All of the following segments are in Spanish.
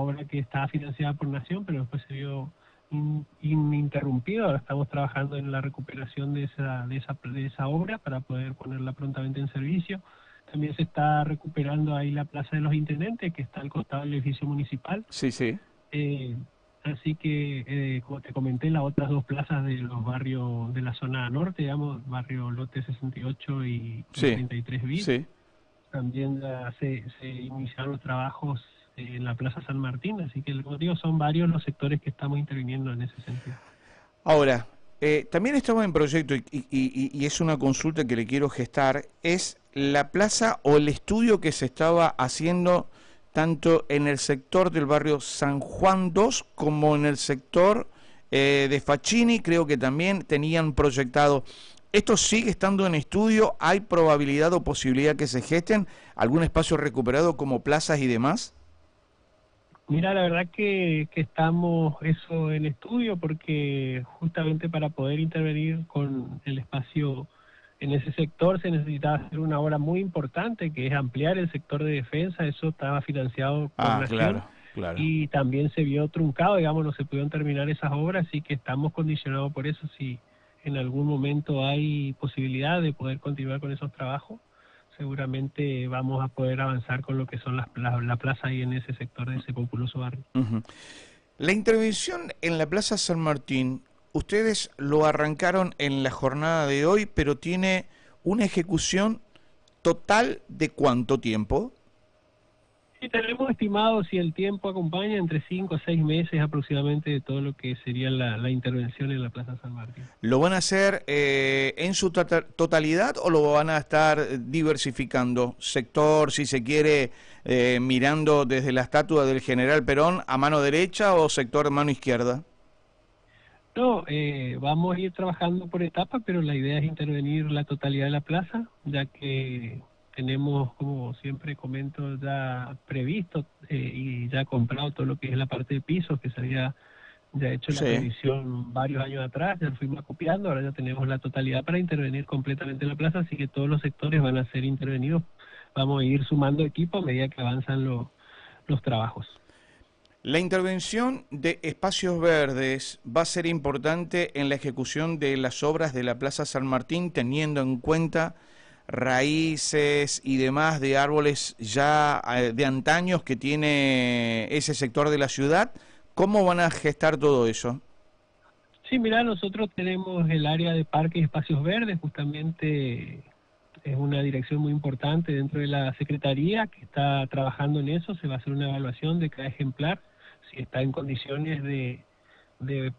obra que estaba financiada por Nación, pero después se vio ininterrumpido. Ahora estamos trabajando en la recuperación de esa obra para poder ponerla prontamente en servicio. También se está recuperando ahí la Plaza de los Intendentes, que está al costado del edificio municipal. Sí, sí. Eh, Así que, como te comenté, las otras dos plazas de los barrios de la zona norte, digamos, barrio Lote 68 y Sí, 33 bis, sí. también ya se iniciaron los trabajos en la Plaza San Martín, así que, como digo, son varios los sectores que estamos interviniendo en ese sentido. Ahora, también estaba en proyecto y es una consulta que le quiero gestar, es la plaza o el estudio que se estaba haciendo tanto en el sector del barrio San Juan 2 como en el sector de Facchini, creo que también tenían proyectado. ¿Esto sigue estando en estudio? ¿Hay probabilidad o posibilidad que se gesten algún espacio recuperado como plazas y demás? Mira, la verdad que estamos eso en estudio porque justamente para poder intervenir con el espacio en ese sector se necesitaba hacer una obra muy importante que es ampliar el sector de defensa. Eso estaba financiado por Ah, Nación claro, claro. y también se vio truncado, digamos, no se pudieron terminar esas obras, así que estamos condicionados por eso. Si en algún momento hay posibilidad de poder continuar con esos trabajos, seguramente vamos a poder avanzar con lo que son la plaza ahí en ese sector de ese populoso barrio. Ujú. La intervención en la Plaza San Martín, ustedes lo arrancaron en la jornada de hoy, pero tiene una ejecución total de ¿cuánto tiempo? Y tenemos estimado, si el tiempo acompaña, entre 5 a 6 meses aproximadamente de todo lo que sería la intervención en la Plaza San Martín. ¿Lo van a hacer en su totalidad o lo van a estar diversificando? Sector, si se quiere, mirando desde la estatua del General Perón a mano derecha o sector a mano izquierda. No, vamos a ir trabajando por etapas, pero la idea es intervenir la totalidad de la plaza, ya que tenemos, como siempre comento, ya previsto y ya comprado todo lo que es la parte de pisos, que se había ya hecho la Sí. previsión varios años atrás, ya lo fuimos acopiando, ahora ya tenemos la totalidad para intervenir completamente en la plaza, así que todos los sectores van a ser intervenidos. Vamos a ir sumando equipo a medida que avanzan los trabajos. La intervención de espacios verdes va a ser importante en la ejecución de las obras de la Plaza San Martín, teniendo en cuenta raíces y demás de árboles ya de antaños que tiene ese sector de la ciudad. ¿Cómo van a gestar todo eso? Sí, mira, nosotros tenemos el área de parques y espacios verdes, justamente es una dirección muy importante dentro de la Secretaría que está trabajando en eso. Se va a hacer una evaluación de cada ejemplar, si está en condiciones de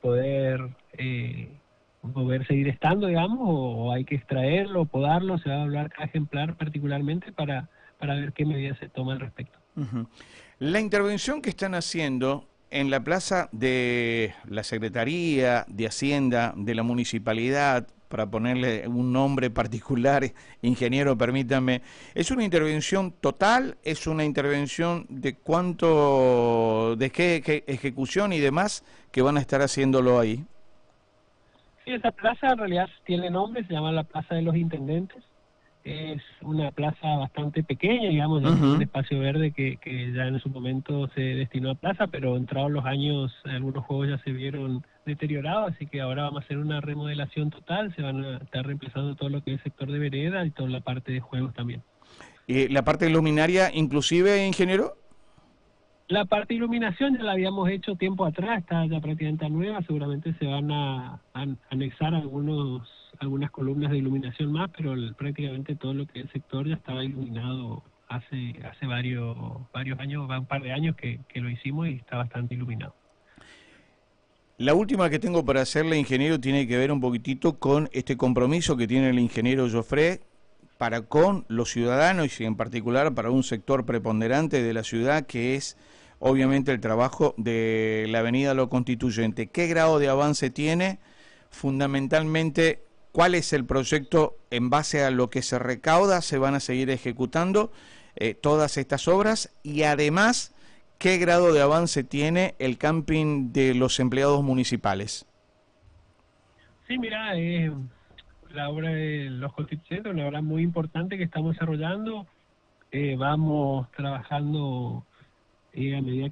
poder seguir estando, digamos, o hay que extraerlo, podarlo. Se va a evaluar cada ejemplar particularmente para ver qué medidas se toman al respecto. Ujú. La intervención que están haciendo en la plaza de la Secretaría de Hacienda de la Municipalidad, para ponerle un nombre particular, ingeniero, permítame, ¿es una intervención total? ¿Es una intervención de cuánto, de qué ejecución y demás que van a estar haciéndolo ahí? Sí, esa plaza en realidad tiene nombre, se llama la Plaza de los Intendentes. Es una plaza bastante pequeña, digamos, ya no es un Ujú. espacio verde que ya en su momento se destinó a plaza, pero entrados los años algunos juegos ya se vieron deteriorados, así que ahora vamos a hacer una remodelación total, se van a estar reemplazando todo lo que es el sector de vereda y toda la parte de juegos también. La parte luminaria, inclusive, ingeniero. La parte de iluminación ya la habíamos hecho tiempo atrás, está ya prácticamente nueva, seguramente se van a anexar algunas columnas de iluminación más, pero prácticamente todo lo que es el sector ya estaba iluminado hace varios años, va un par de años que lo hicimos y está bastante iluminado. La última que tengo para hacerle, ingeniero, tiene que ver un poquitito con este compromiso que tiene el ingeniero Joffre para con los ciudadanos y en particular para un sector preponderante de la ciudad que es obviamente el trabajo de la Avenida Lo Constituyente. ¿Qué grado de avance tiene? Fundamentalmente, ¿cuál es el proyecto en base a lo que se recauda? ¿Se van a seguir ejecutando todas estas obras? Y además, ¿qué grado de avance tiene el camping de los empleados municipales? Sí, mira, la obra de los constituyentes, una obra muy importante que estamos desarrollando, vamos trabajando a medida